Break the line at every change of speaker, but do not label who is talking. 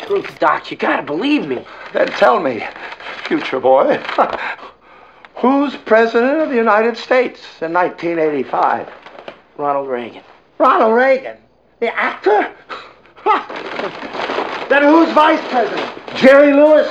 truth, Doc. You gotta believe me.
Then tell me, future boy, who's president of the United States in 1985?
Ronald Reagan.
Ronald Reagan? The actor? Then who's vice president? Jerry Lewis?